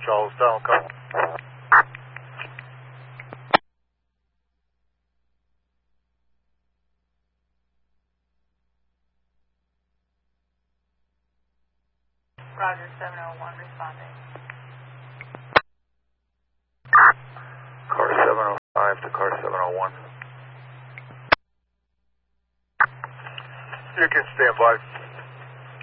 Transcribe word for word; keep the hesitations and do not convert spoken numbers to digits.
Charles Town, come. Roger, seven oh one, responding. Car seven oh five to car seven oh one. You can stand by.